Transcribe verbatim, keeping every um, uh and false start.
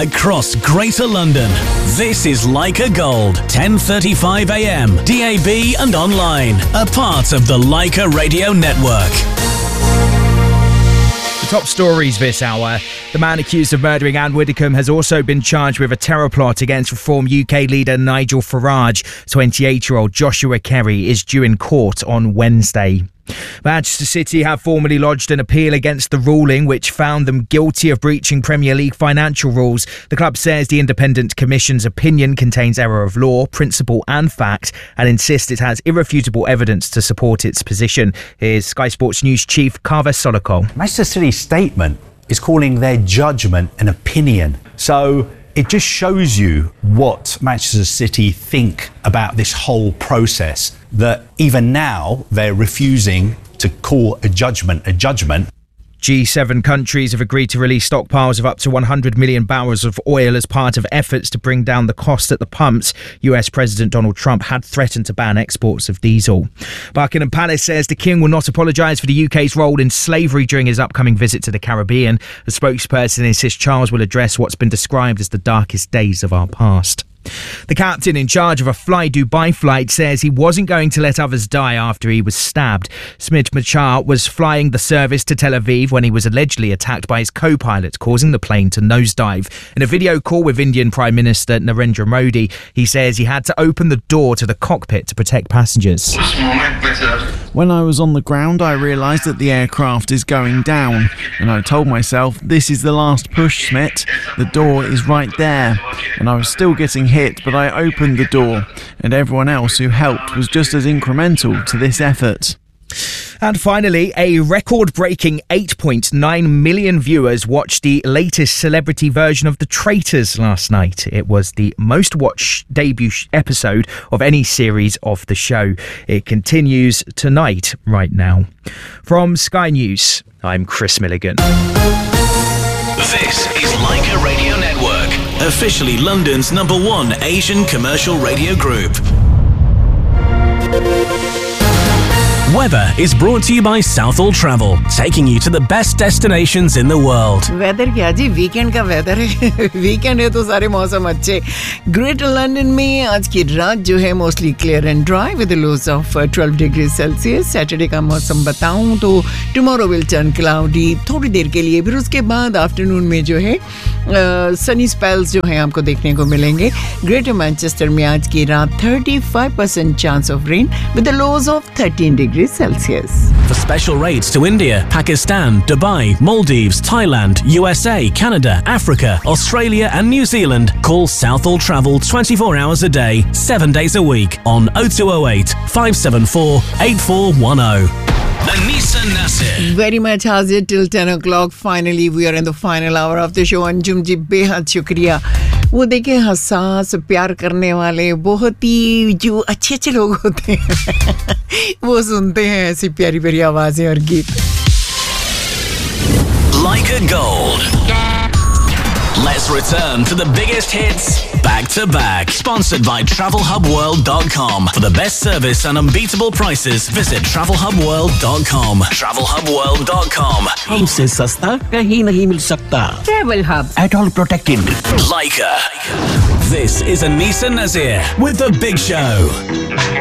across Greater London. This is Leica Gold, ten thirty-five a m, D A B and online. A part of the Leica Radio Network. Top stories this hour. The man accused of murdering Anne Widdecombe has also been charged with a terror plot against Reform U K leader Nigel Farage. twenty-eight-year-old Joshua Kerry is due in court on Wednesday. Manchester City have formally lodged an appeal against the ruling which found them guilty of breaching Premier League financial rules. The club says the Independent Commission's opinion contains error of law, principle and fact, and insists it has irrefutable evidence to support its position. Here's Sky Sports News chief Kaveh Solokol. Manchester City's statement is calling their judgment an opinion. So it just shows you what Manchester City think about this whole process, that even now they're refusing to call a judgment a judgment. G seven countries have agreed to release stockpiles of up to one hundred million barrels of oil as part of efforts to bring down the cost at the pumps. U S President Donald Trump had threatened to ban exports of diesel. Buckingham Palace says the King will not apologise for the U K's role in slavery during his upcoming visit to the Caribbean. The spokesperson insists Charles will address what's been described as the darkest days of our past. The captain in charge of a Fly Dubai flight says he wasn't going to let others die after he was stabbed. Smit Machar was flying the service to Tel Aviv when he was allegedly attacked by his co-pilot, causing the plane to nosedive. In a video call with Indian Prime Minister Narendra Modi, he says he had to open the door to the cockpit to protect passengers. When I was on the ground, I realised that the aircraft is going down, and I told myself, this is the last push, Smit. The door is right there. And I was still getting hit, but I opened the door, and everyone else who helped was just as incremental to this effort. And finally, a record-breaking eight point nine million viewers watched the latest celebrity version of The Traitors last night. It was the most-watched debut episode of any series of the show. It continues tonight, right now. From Sky News, I'm Chris Milligan. This is Leica Radio Network, officially London's number one Asian commercial radio group. Weather is brought to you by Southall Travel, taking you to the best destinations in the world. Weather क्या जी, weekend का weather है. Weekend है तो सारे मौसम अच्छे. Greater London में आज की रात जो है mostly clear and dry with lodge of twelve degree Celsius. Saturday का मौसम बताऊं तो टुमारो विल टर्न क्लाउडी थोड़ी देर के लिए, फिर उसके बाद आफ्टरनून में जो है सनी स्पेल्स जो है आपको देखने को मिलेंगे. ग्रेटर मैनचेस्टर में आज की रात thirty-five percent chance of rain with the lows of thirteen degree Celsius. For special rates to India, Pakistan, Dubai, Maldives, Thailand, U S A, Canada, Africa, Australia and New Zealand, call Southall Travel twenty-four hours a day, seven days a week on oh two oh eight, five seven four, eight four one oh. The Nissan Nasir. Very much has it till ten o'clock. Finally, we are in the final hour of the show. Anjum जी बेहद शुक्रिया. वो देखे हसास प्यार करने वाले बहुत ही जो अच्छे अच्छे लोग होते हैं वो सुनते हैं ऐसी प्यारी प्यारी आवाजें और गीत. Leica Gold. Let's return to the biggest hits back to back. Sponsored by travel hub world dot com. For the best service and unbeatable prices, visit travel hub world dot com. travel hub world dot com. हमसे सस्ता कहीं नहीं मिल सकता. Travel Hub. At all protected. Leica. This is a Nissan Nasir with The Big Show.